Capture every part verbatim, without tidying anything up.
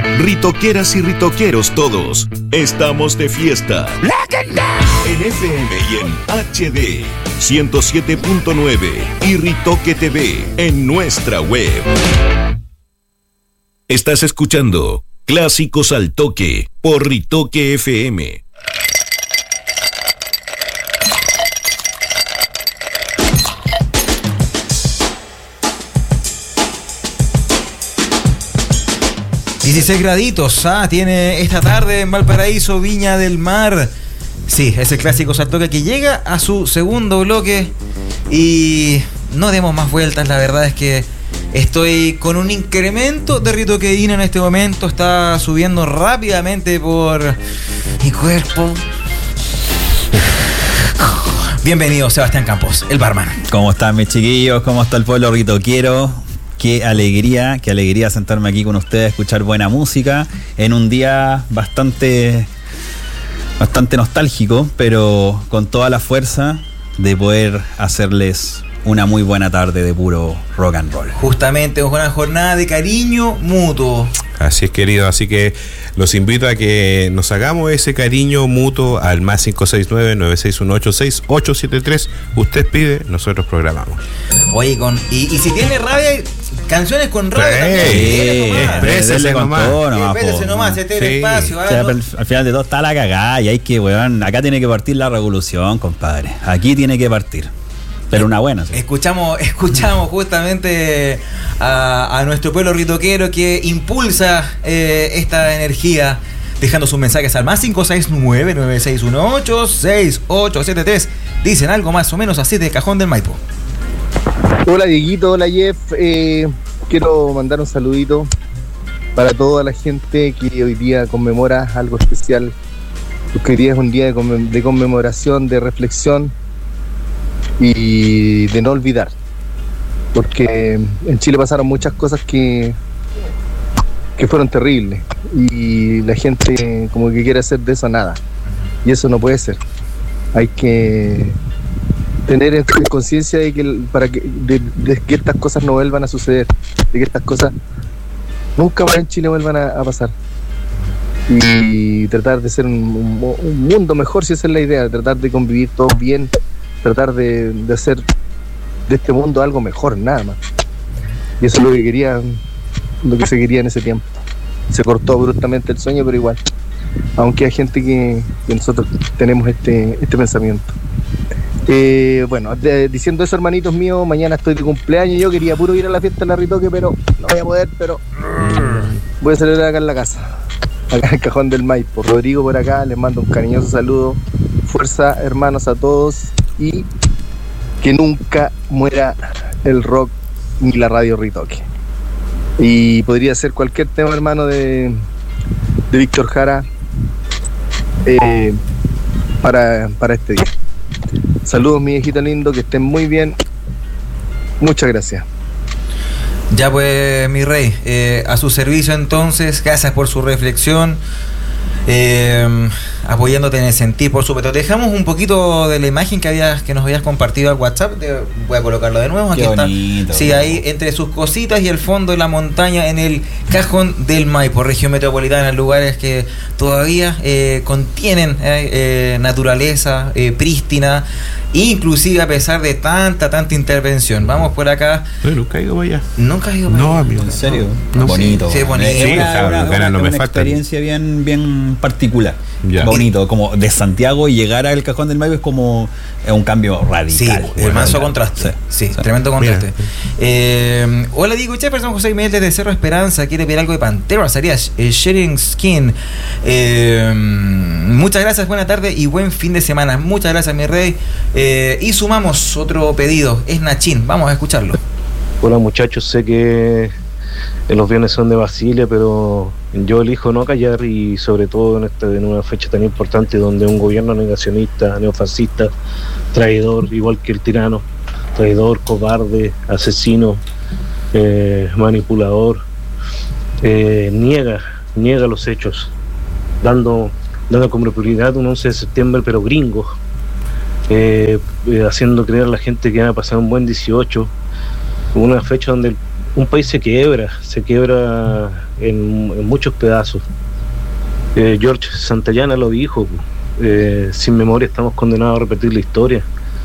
Ritoqueras y ritoqueros todos, estamos de fiesta. En F M y en H D ciento siete punto nueve y Ritoque T V en nuestra web. Estás escuchando Clásicos al Toque por Ritoque F M. dieciséis graditos, ¿ah? Tiene esta tarde en Valparaíso, Viña del Mar. Sí, es el Clásicos al Toque que llega a su segundo bloque. Y no demos más vueltas, la verdad es que estoy con un incremento de ritoqueína en este momento. Está subiendo rápidamente por mi cuerpo. Bienvenido, Sebastián Campos, el barman. ¿Cómo están, mis chiquillos? ¿Cómo está el pueblo ritoquero? Qué alegría, qué alegría sentarme aquí con ustedes, escuchar buena música en un día bastante, bastante nostálgico, pero con toda la fuerza de poder hacerles una muy buena tarde de puro rock and roll. Justamente, es una jornada de cariño mutuo. Así es, querido, así que los invito a que nos hagamos ese cariño mutuo al más cinco seis nueve, nueve seis uno ocho, seis ocho siete tres. Usted pide, nosotros programamos. Oye, con y, y si tiene rabia, canciones con rabia sí, también. Exprésese nomás. Exprésese nomás, este es el espacio. O sea, al final de todo está la cagada y hay que, weón, acá tiene que partir la revolución, compadre. Aquí tiene que partir. Pero una buena. Sí. Escuchamos, escuchamos justamente a, a nuestro pueblo ritoquero que impulsa eh, esta energía, dejando sus mensajes al más cinco seis nueve, nueve seis uno ocho, seis ocho siete tres. Dicen algo más o menos así de Cajón del Maipo. Hola Dieguito, hola Jeff. Eh, quiero mandar un saludito para toda la gente que hoy día conmemora algo especial. Porque hoy día es un día de, conmem- de conmemoración, de reflexión y de no olvidar, porque en Chile pasaron muchas cosas que que fueron terribles y la gente como que quiere hacer de eso nada, y eso no puede ser. Hay que tener conciencia de que para que de, de que estas cosas no vuelvan a suceder, de que estas cosas nunca más en Chile vuelvan a, a pasar, y tratar de ser un, un, un mundo mejor, si esa es la idea, tratar de convivir todos bien, tratar de, de hacer de este mundo algo mejor, nada más. Y eso es lo que quería, lo que se quería en ese tiempo. Se cortó bruscamente el sueño, pero igual, aunque hay gente que, que nosotros tenemos este, este pensamiento. Eh, bueno, de, diciendo eso, hermanitos míos, mañana estoy de cumpleaños. Yo quería puro ir a la fiesta de la Ritoque, pero no voy a poder, pero voy a celebrar acá en la casa, acá en el Cajón del Maipo. Rodrigo por acá, les mando un cariñoso saludo. Fuerza, hermanos, a todos, y que nunca muera el rock ni la radio Ritoque. Y podría ser cualquier tema, hermano, de, de Víctor Jara eh, para, para este día. Saludos, mi viejito lindo, que estén muy bien. Muchas gracias. Ya pues, mi rey, eh, a su servicio entonces, gracias por su reflexión. Eh, apoyándote en el sentir, por supuesto. Te dejamos un poquito de la imagen que habías, que nos habías compartido al WhatsApp. Te voy a colocarlo de nuevo. Aquí Qué está. Bonito, sí, bro. Ahí entre sus cositas y el fondo de la montaña en el Cajón del Maipo, región metropolitana, lugares que todavía eh, contienen eh, eh, naturaleza eh, prístina, inclusive a pesar de tanta, tanta intervención. Vamos por acá. Yo nunca he ido para allá. Nunca he ido para No, allá. amigo. ¿En serio? No, bonito. sí, bonito. Es Sí, una, o sea, una- las ganas no una me faltan. experiencia bien, bien particular. Ya. Bonito, como de Santiago y llegar al Cajón del Maipo es como es un cambio radical. Sí, el manso contraste. Sí, sí, tremendo contraste. Eh, hola, Diego Jefferson, José Miguel desde Cerro Esperanza. Quiere pedir algo de Pantera, sería eh, Sharing Skin. Eh, muchas gracias, buena tarde y buen fin de semana. Muchas gracias, mi rey. Eh, y sumamos otro pedido, es Nachín. Vamos a escucharlo. Hola muchachos, sé que los viernes son de Basilia, pero yo elijo no callar, y sobre todo en, esta, en una fecha tan importante donde un gobierno negacionista, neofascista, traidor, igual que el tirano, traidor, cobarde, asesino, eh, manipulador, eh, niega, niega los hechos, dando, dando como prioridad un once de septiembre, pero gringo, eh, eh, haciendo creer a la gente que van a pasar un buen dieciocho, una fecha donde un país se quiebra, se quiebra en, en muchos pedazos. Eh, George Santayana lo dijo, eh, sin memoria estamos condenados a repetir la historia.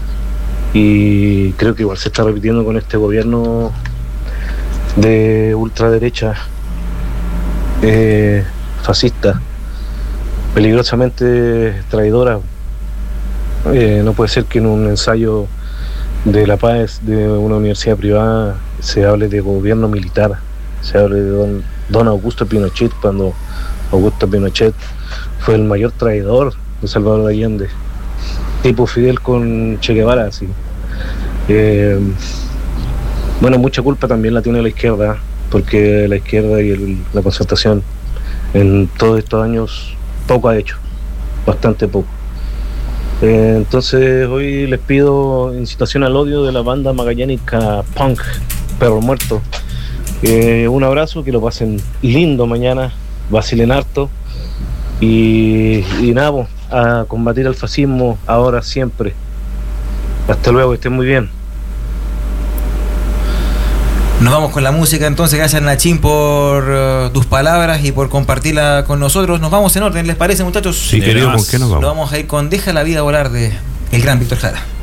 Y creo que igual se está repitiendo con este gobierno de ultraderecha, eh, fascista, peligrosamente traidora. Eh, no puede ser que en un ensayo de la paz de una universidad privada se hable de gobierno militar, se hable de don, don Augusto Pinochet, cuando Augusto Pinochet fue el mayor traidor de Salvador Allende, tipo Fidel con Che Guevara, así. Eh, bueno, mucha culpa también la tiene la izquierda, porque la izquierda y el, la concertación en todos estos años poco ha hecho, bastante poco. Eh, entonces hoy les pido incitación al odio de la banda magallánica punk Perro Muerto. Eh, un abrazo, que lo pasen lindo mañana, vacilen harto y, y nada, pues, a combatir el fascismo ahora, siempre. Hasta luego, que estén muy bien. Nos vamos con la música, entonces gracias Nachín por uh, tus palabras y por compartirla con nosotros. Nos vamos en orden, ¿les parece, muchachos? Sí, querido, ¿con qué nos vamos? Nos vamos a ir con Deja la vida volar de el gran Víctor Jara.